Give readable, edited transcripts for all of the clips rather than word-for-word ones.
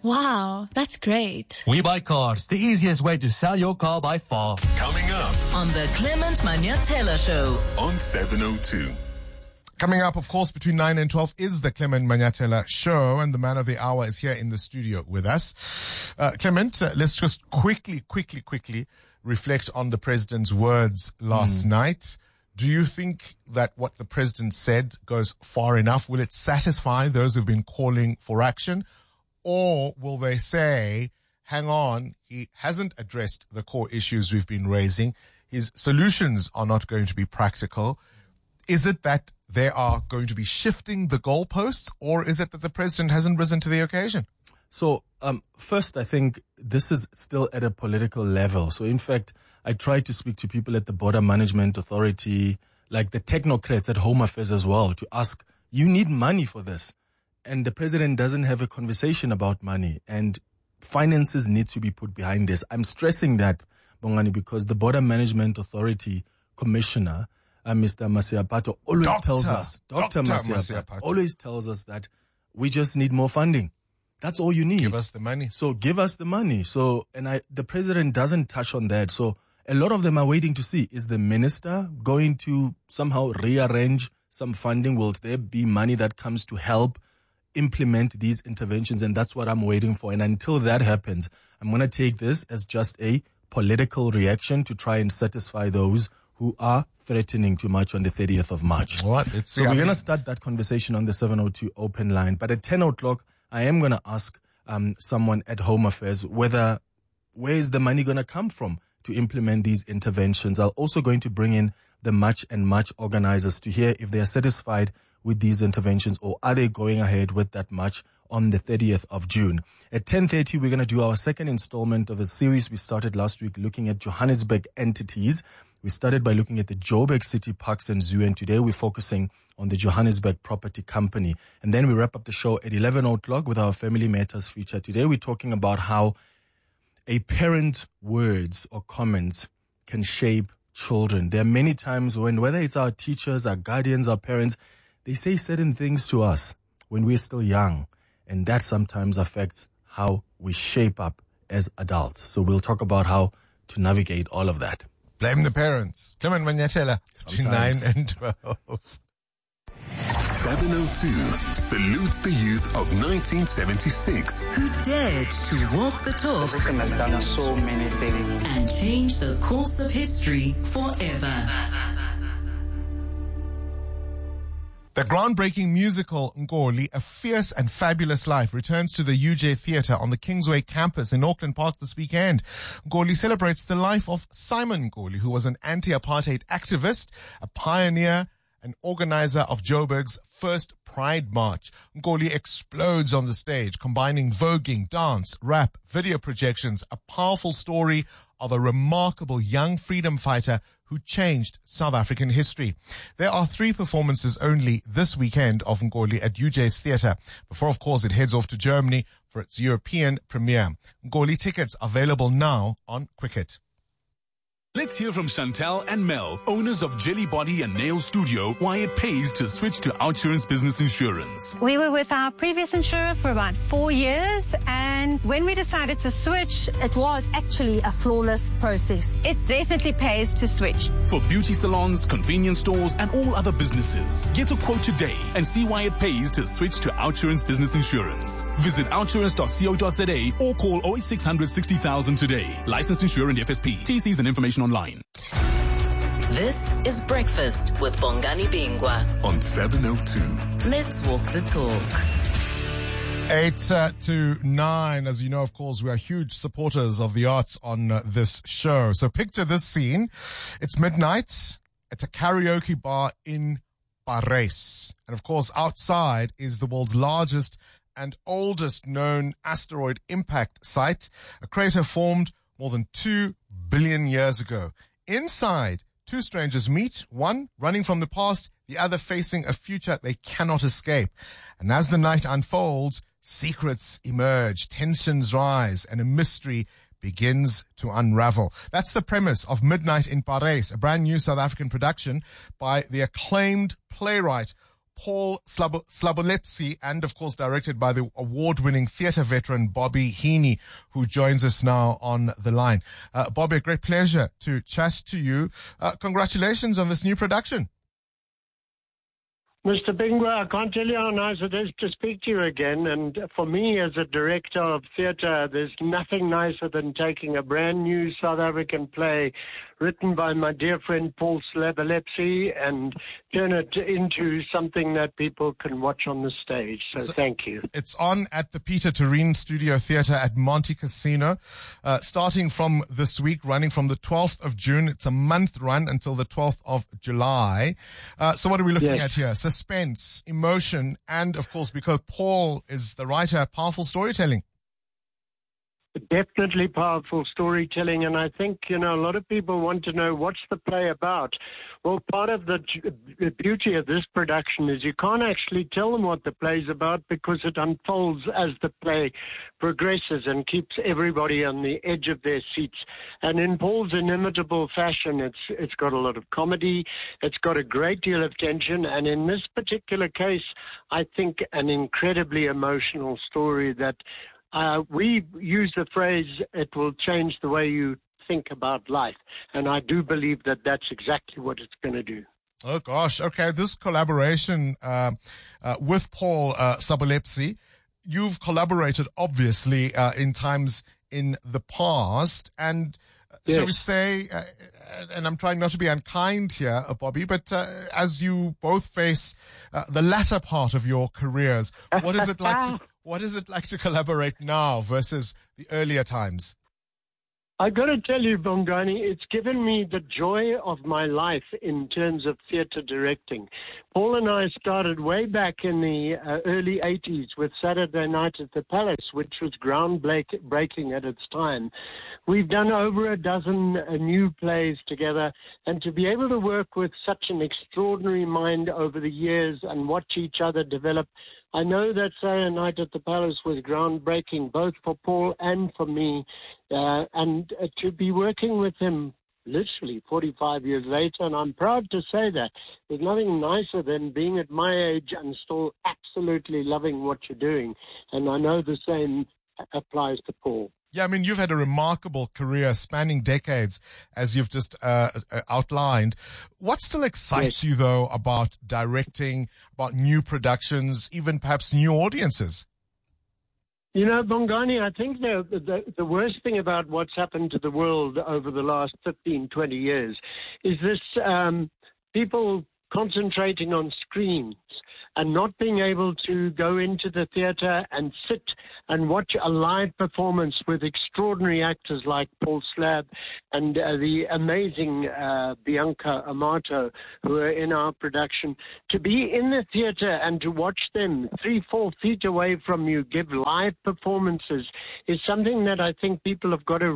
Wow, that's great. We Buy Cars, the easiest way to sell your car by far. Coming up on the Clement Manyatela Show on 702. Coming up, of course, between 9 and 12 is the Clement Manyatela Show, and the man of the hour is here in the studio with us. Clement, let's just quickly reflect on the president's words last night. Do you think that what the president said goes far enough? Will it satisfy those who've been calling for action? Or will they say, hang on, he hasn't addressed the core issues we've been raising. His solutions are not going to be practical. Is it that they are going to be shifting the goalposts, or is it that the president hasn't risen to the occasion? So, first, I think this is still at a political level. So, in fact, I tried to speak to people at the Border Management Authority, like the technocrats at Home Affairs as well, to ask, you need money for this. And the president doesn't have a conversation about money, and finances need to be put behind this. I'm stressing that, Bongani, because the Border Management Authority Commissioner, Mr. Masiapato, always tells us that we just need more funding. That's all you need. Give us the money. So give us the money. So, the president doesn't touch on that. So a lot of them are waiting to see, is the minister going to somehow rearrange some funding? Will there be money that comes to help implement these interventions? And that's what I'm waiting for. And until that happens, I'm going to take this as just a political reaction to try and satisfy those who are threatening too much on the 30th of March. So we're going to start that conversation on the 702 open line. But at 10 o'clock, I am going to ask someone at Home Affairs where is the money going to come from to implement these interventions. I'm also going to bring in the March and March organizers to hear if they are satisfied with these interventions, or are they going ahead with that march on the 30th of June. At 10:30, we're going to do our second installment of a series we started last week looking at Johannesburg entities. We started by looking at the Joburg City Parks and Zoo, and today we're focusing on the Johannesburg Property Company. And then we wrap up the show at 11 o'clock with our Family Matters feature. Today we're talking about how a parent's words or comments can shape children. There are many times when, whether it's our teachers, our guardians, our parents, they say certain things to us when we're still young, and that sometimes affects how we shape up as adults. So we'll talk about how to navigate all of that. Blame the parents. Clement Manyatela, between 9 and 12. 702 salutes the youth of 1976 who dared to walk the talk. The system has done so many things and change the course of history forever. The groundbreaking musical Nkoli, A Fierce and Fabulous Life, returns to the UJ Theatre on the Kingsway campus in Auckland Park this weekend. Nkoli celebrates the life of Simon Nkoli, who was an anti-apartheid activist, a pioneer, an organizer of Joburg's first Pride March. Nkoli explodes on the stage, combining voguing, dance, rap, video projections, a powerful story of a remarkable young freedom fighter who changed South African history. There are 3 performances only this weekend of Nkoli at UJ's Theatre, before, of course, it heads off to Germany for its European premiere. Nkoli tickets available now on Quicket. Let's hear from Chantal and Mel, owners of Jelly Body and Nail Studio, why it pays to switch to Outsurance Business Insurance. We were with our previous insurer for about 4 years, and when we decided to switch, it was actually a flawless process. It definitely pays to switch. For beauty salons, convenience stores, and all other businesses, get a quote today and see why it pays to switch to Outsurance Business Insurance. Visit outsurance.co.za or call 08600 60,000 today. Licensed insurer and FSP. TCs and information online. This is Breakfast with Bongani Bingwa on 702. Let's walk the talk. 8 to 9. As you know, of course, we are huge supporters of the arts on this show. So picture this scene. It's midnight at a karaoke bar in Parys. And of course, outside is the world's largest and oldest known asteroid impact site, a crater formed more than 2 billion years ago. Inside, 2 strangers meet, one running from the past, the other facing a future they cannot escape. And as the night unfolds, secrets emerge, tensions rise, and a mystery begins to unravel. That's the premise of Midnight in Parys, a brand new South African production by the acclaimed playwright Paul Slabolepsy, and of course directed by the award-winning theatre veteran Bobby Heaney, who joins us now on the line. Bobby, a great pleasure to chat to you. Congratulations on this new production. Mr. Bingwa, I can't tell you how nice it is to speak to you again. And for me, as a director of theatre, there's nothing nicer than taking a brand new South African play written by my dear friend Paul Slabolepsy and turn it into something that people can watch on the stage. So thank you. It's on at the Peter Turine Studio Theatre at Monte Casino, starting from this week, running from the 12th of June. It's a month run until the 12th of July. So what are we looking at here? Suspense, emotion, and of course, because Paul is the writer, powerful storytelling. Definitely powerful storytelling, and I think, a lot of people want to know what's the play about. Well, part of the beauty of this production is you can't actually tell them what the play's about because it unfolds as the play progresses and keeps everybody on the edge of their seats. And in Paul's inimitable fashion, it's got a lot of comedy, it's got a great deal of tension, and in this particular case, I think an incredibly emotional story that we use the phrase, it will change the way you think about life. And I do believe that that's exactly what it's going to do. Oh, gosh. Okay. This collaboration with Paul Slabolepsy, you've collaborated, obviously, in times in the past. And shall we say, and I'm trying not to be unkind here, Bobby, but as you both face the latter part of your careers, what is it like what is it like to collaborate now versus the earlier times? I got to tell you, Bongani, it's given me the joy of my life in terms of theatre directing. Paul and I started way back in the early 80s with Saturday Night at the Palace, which was groundbreaking at its time. We've done over a dozen new plays together, and to be able to work with such an extraordinary mind over the years and watch each other develop, I know that Saturday Night at the Palace was groundbreaking, both for Paul and for me, and to be working with him literally 45 years later, and I'm proud to say that. There's nothing nicer than being at my age and still absolutely loving what you're doing, and I know the same applies to Paul. Yeah, I mean, you've had a remarkable career spanning decades, as you've just outlined. What still excites you, though, about directing, about new productions, even perhaps new audiences? Bongani, I think the worst thing about what's happened to the world over the last 15, 20 years is this people concentrating on screens and not being able to go into the theatre and sit and watch a live performance with extraordinary actors like Paul Slab and the amazing Bianca Amato, who are in our production. To be in the theatre and to watch them 3-4 feet away from you give live performances is something that I think people have got to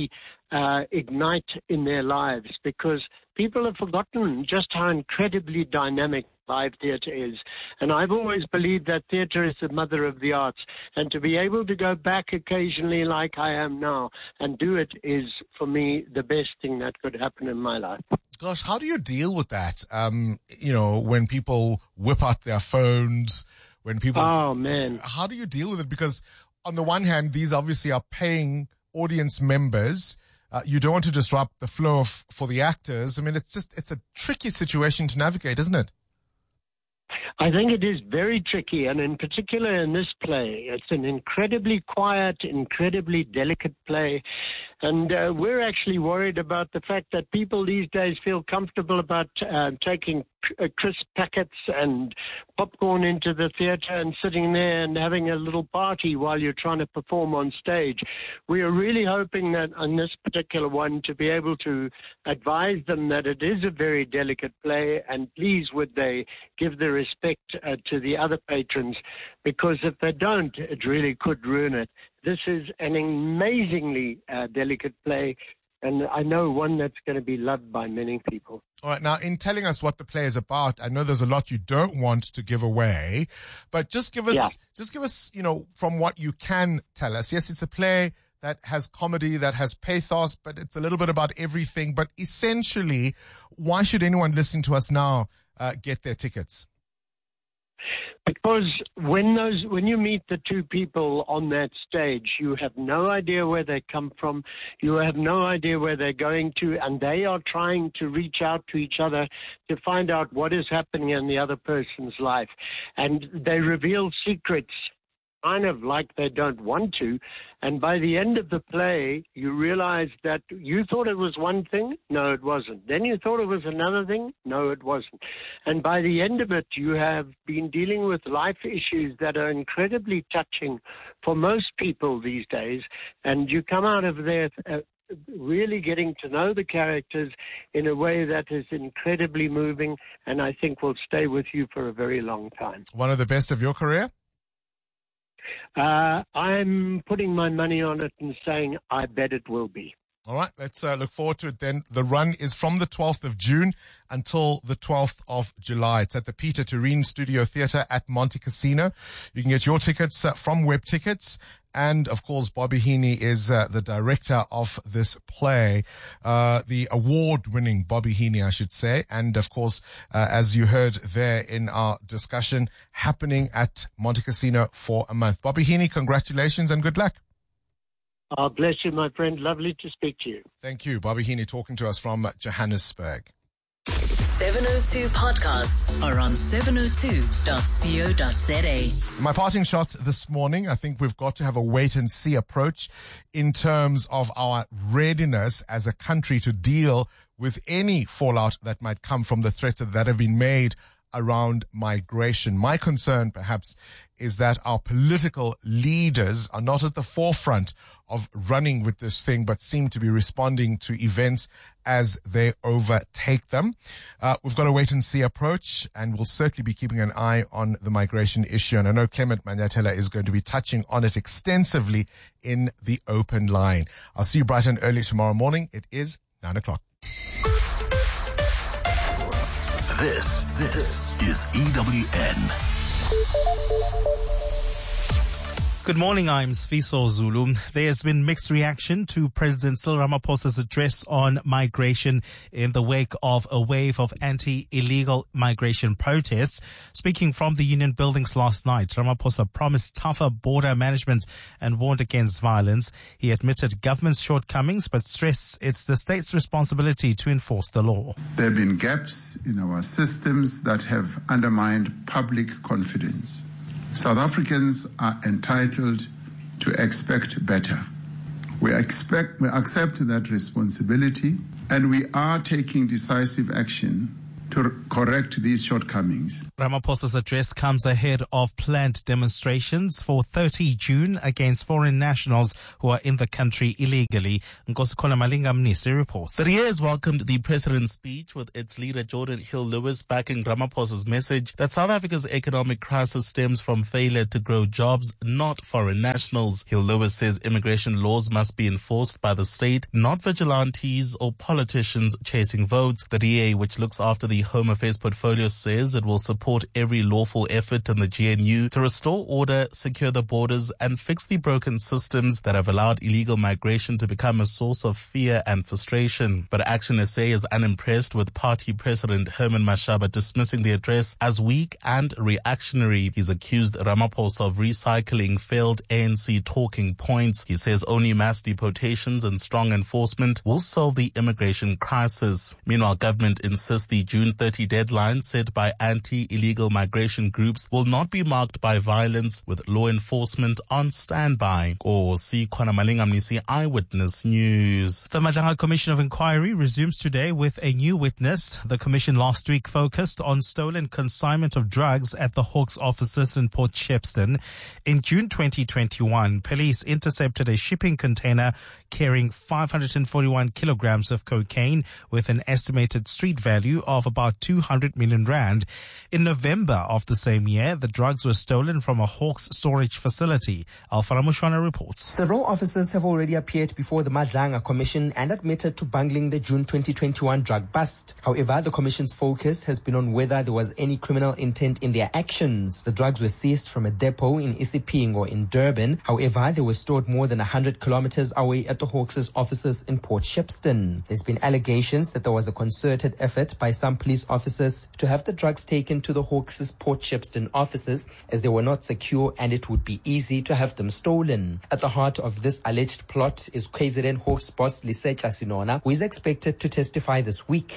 ignite in their lives, because people have forgotten just how incredibly dynamic live theatre is. And I've always believed that theatre is the mother of the arts. And to be able to go back occasionally like I am now and do it is, for me, the best thing that could happen in my life. Gosh, how do you deal with that? When people whip out their phones, when people... Oh, man. How do you deal with it? Because on the one hand, these obviously are paying audience members. You don't want to disrupt the flow for the actors. I mean, it's a tricky situation to navigate, isn't it? I think it is very tricky, and in particular in this play, it's an incredibly quiet, incredibly delicate play. And we're actually worried about the fact that people these days feel comfortable about taking crisp packets and popcorn into the theatre and sitting there and having a little party while you're trying to perform on stage. We are really hoping that on this particular one to be able to advise them that it is a very delicate play, and please would they give the respect to the other patrons, because if they don't, it really could ruin it. This is an amazingly delicate play, and I know one that's going to be loved by many people. All right. Now, in telling us what the play is about, I know there's a lot you don't want to give away, but just give us, from what you can tell us. Yes, it's a play that has comedy, that has pathos, but it's a little bit about everything. But essentially, why should anyone listening to us now get their tickets? Because when you meet the two people on that stage, you have no idea where they come from, you have no idea where they're going to, and they are trying to reach out to each other to find out what is happening in the other person's life. And they reveal secrets kind of like they don't want to. And by the end of the play, you realize that you thought it was one thing. No, it wasn't. Then you thought it was another thing. No, it wasn't. And by the end of it, you have been dealing with life issues that are incredibly touching for most people these days. And you come out of there really getting to know the characters in a way that is incredibly moving, and I think will stay with you for a very long time. One of the best of your career? I'm putting my money on it and saying I bet it will be. All right, let's look forward to it then. The run is from the 12th of June until the 12th of July. It's at the Peter Tureen Studio Theatre at Monte Casino. You can get your tickets from Web Tickets. And, of course, Bobby Heaney is the director of this play, the award-winning Bobby Heaney, I should say. And, of course, as you heard there in our discussion, happening at Monte Casino for a month. Bobby Heaney, congratulations and good luck. Bless you, my friend. Lovely to speak to you. Thank you. Bobby Heaney talking to us from Johannesburg. 702 podcasts are on 702.co.za. My parting shot this morning, I think we've got to have a wait-and-see approach in terms of our readiness as a country to deal with any fallout that might come from the threats that have been made around migration. My concern, perhaps, is that our political leaders are not at the forefront of running with this thing, but seem to be responding to events as they overtake them. We've got a wait-and-see approach, and we'll certainly be keeping an eye on the migration issue. And I know Clement Manyathela is going to be touching on it extensively in the open line. I'll see you bright and early tomorrow morning. It is 9 o'clock. This is EWN. Good morning, I'm Sfiso Zulu. There has been mixed reaction to President Cyril Ramaphosa's address on migration in the wake of a wave of anti-illegal migration protests. Speaking from the union buildings last night, Ramaphosa promised tougher border management and warned against violence. He admitted government's shortcomings, but stressed it's the state's responsibility to enforce the law. There have been gaps in our systems that have undermined public confidence. South Africans are entitled to expect better. We accept that responsibility, and we are taking decisive action to correct these shortcomings. Ramaphosa's address comes ahead of planned demonstrations for 30 June against foreign nationals who are in the country illegally. Nkosikola Malinga Mnisi reports. The DA has welcomed the president's speech, with its leader Jordan Hill-Lewis backing Ramaphosa's message that South Africa's economic crisis stems from failure to grow jobs, not foreign nationals. Hill-Lewis says immigration laws must be enforced by the state, not vigilantes or politicians chasing votes. The DA, which looks after the Home Affairs portfolio, says it will support every lawful effort in the GNU to restore order, secure the borders, and fix the broken systems that have allowed illegal migration to become a source of fear and frustration. But Action SA is unimpressed with party president Herman Mashaba dismissing the address as weak and reactionary. He's accused Ramaphosa of recycling failed ANC talking points. He says only mass deportations and strong enforcement will solve the immigration crisis. Meanwhile, government insists the June 30 deadline set by anti-illegal migration groups will not be marked by violence, with law enforcement on standby. Or see Kwana Malinga Mnisi, Eyewitness News. The Madlanga Commission of Inquiry resumes today with a new witness. The commission last week focused on stolen consignment of drugs at the Hawks offices in Port Shepstone. In June 2021, police intercepted a shipping container carrying 541 kilograms of cocaine with an estimated street value of about 200 million rand. In November of the same year, the drugs were stolen from a Hawks storage facility. Alfara Mushwana reports. Several officers have already appeared before the Madlanga Commission and admitted to bungling the June 2021 drug bust. However, the Commission's focus has been on whether there was any criminal intent in their actions. The drugs were seized from a depot in Isipingo in Durban. However, they were stored more than 100 kilometers away at the Hawks' offices in Port Shepstone. There's been allegations that there was a concerted effort by some police officers emphasis to have the drugs taken to the Hawks' Port Shepstone offices as they were not secure and it would be easy to have them stolen. At the heart of this alleged plot is KZN Hawks boss Lisetla Sinona, who is expected to testify this week.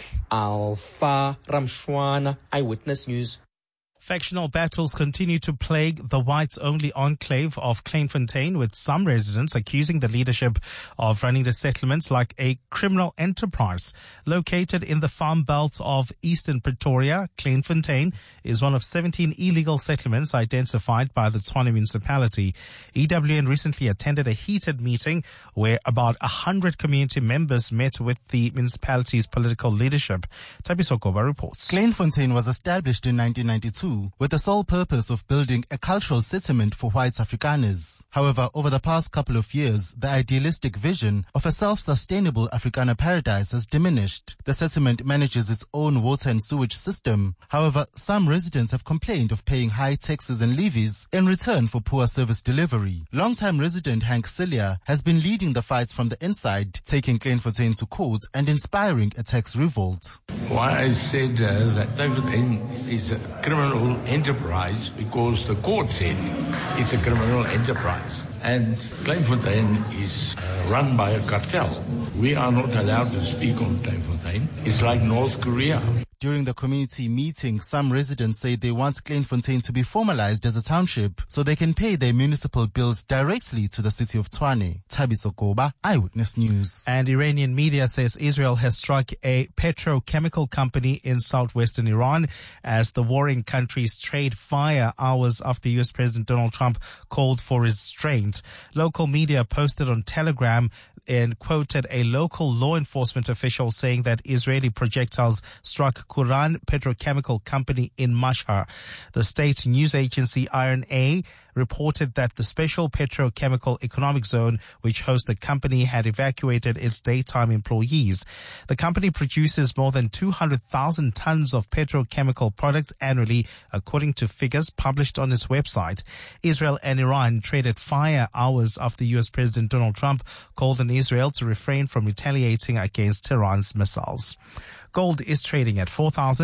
Alpha Ramshwana, Eyewitness News. Factional battles continue to plague the whites-only enclave of Kleinfontein, with some residents accusing the leadership of running the settlements like a criminal enterprise. Located in the farm belts of eastern Pretoria, Kleinfontein is one of 17 illegal settlements identified by the Tshwane municipality. EWN recently attended a heated meeting where about 100 community members met with the municipality's political leadership. Tabiso Goba reports. Kleinfontein was established in 1992 with the sole purpose of building a cultural settlement for white Afrikaners. However, over the past couple of years, the idealistic vision of a self-sustainable Afrikaner paradise has diminished. The settlement manages its own water and sewage system. However, some residents have complained of paying high taxes and levies in return for poor service delivery. Longtime resident Hank Celia has been leading the fights from the inside, taking Kleinfontein to court and inspiring a tax revolt. Why I said that Kleinfontein is a criminal enterprise because the court said it's a criminal enterprise. And Kleinfontein is run by a cartel. We are not allowed to speak on Kleinfontein. It's like North Korea. During the community meeting, some residents say they want Kleinfontein to be formalized as a township so they can pay their municipal bills directly to the city of Tshwane. Tabiso Goba, Eyewitness News. And Iranian media says Israel has struck a petrochemical company in southwestern Iran as the warring countries trade fire hours after US President Donald Trump called for restraint. Local media posted on Telegram and quoted a local law enforcement official saying that Israeli projectiles struck Quran Petrochemical Company in Mashhad. The state news agency IRNA reported that the Special Petrochemical Economic Zone, which hosts the company, had evacuated its daytime employees. The company produces more than 200,000 tons of petrochemical products annually, according to figures published on its website. Israel and Iran traded fire hours after US President Donald Trump called on Israel to refrain from retaliating against Tehran's missiles. Gold is trading at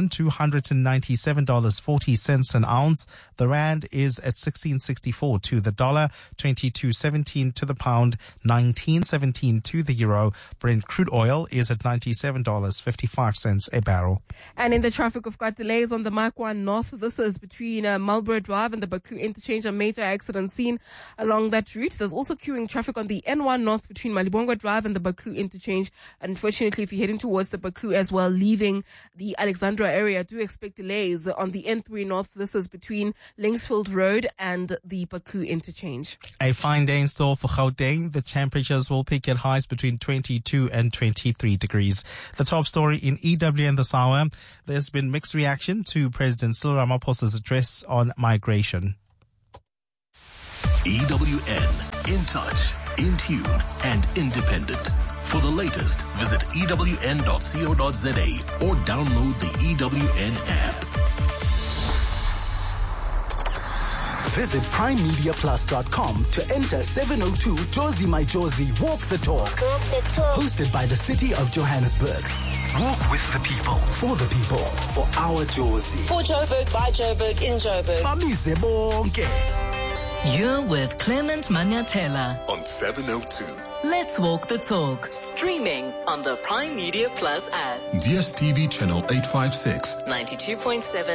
$4,297.40 an ounce. The rand is at 16.64 to the dollar, 22.17 to the pound, 19.17 to the euro. Brent crude oil is at $97.55 a barrel. And in the traffic, we've got delays on the Mark 1 North. This is between Marlborough Drive and the Baku interchange. A major accident seen along that route. There's also queuing traffic on the N1 North between Malibongwe Drive and the Baku interchange. Unfortunately, if you're heading towards the Baku as well, leaving the Alexandra area, do expect delays on the N3 North. This is between Linksfield Road and the Baku interchange. A fine day in store for Gauteng. The temperatures will peak at highs between 22 and 23 degrees. The top story in EWN this hour. There's been mixed reaction to President Cyril Ramaphosa's address on migration. EWN, in touch, in tune, and independent. For the latest, visit ewn.co.za or download the EWN app. Visit primemediaplus.com to enter 702 Jozi My Jozi Walk the Talk. Hosted by the City of Johannesburg. Walk with the people, for the people, for our Jozi. For Joburg, by Joburg, in Joburg. Bamise bonke. You're with Clement Manyatela on 702. Let's walk the talk. Streaming on the Prime Media Plus app. DSTV channel 856. 92.7